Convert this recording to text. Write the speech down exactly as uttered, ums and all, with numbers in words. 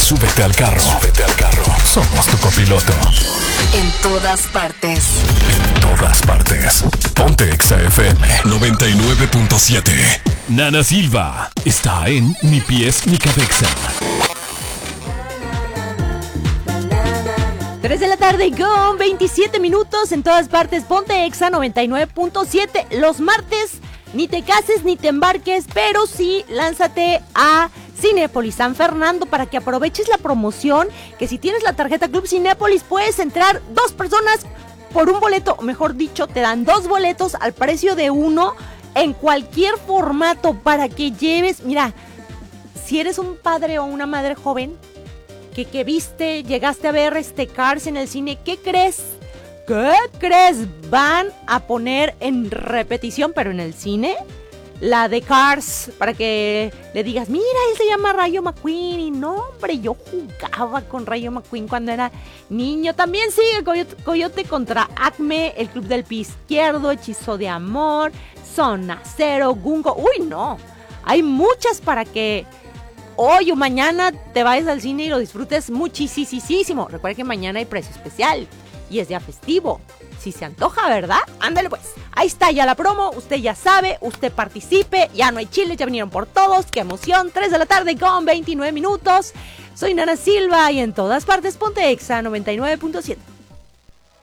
Súbete al carro. Súbete al carro. Somos tu copiloto. En todas partes. En todas partes. Ponte Exa F M noventa y nueve punto siete. Nana Silva está en Ni Pies Ni Cabeza. tres de la tarde con veintisiete minutos. En todas partes. Ponte Exa noventa y nueve punto siete. Los martes ni te cases ni te embarques, pero sí lánzate a Cinépolis San Fernando para que aproveches la promoción, que si tienes la tarjeta Club Cinépolis puedes entrar dos personas por un boleto, o mejor dicho, te dan dos boletos al precio de uno en cualquier formato para que lleves. Mira, si eres un padre o una madre joven que, que viste, llegaste a ver este Cars en el cine, ¿qué crees? ¿Qué crees? Van a poner en repetición, pero en el cine, la de Cars, para que le digas, mira, él se llama Rayo McQueen. Y no, hombre, yo jugaba con Rayo McQueen cuando era niño. También sigue Coyote, Coyote contra Acme, El Club del Pie Izquierdo, Hechizo de Amor, Zona Cero, Gungo. Uy, no, hay muchas para que hoy o mañana te vayas al cine y lo disfrutes muchísimo. Recuerda que mañana hay precio especial y es día festivo. Si se antoja, ¿verdad? Ándale pues, ahí está ya la promo, usted ya sabe, usted participe, ya no hay chiles, ya vinieron por todos, qué emoción, tres de la tarde con veintinueve minutos. Soy Nana Silva y en todas partes ponte Exa noventa y nueve punto siete.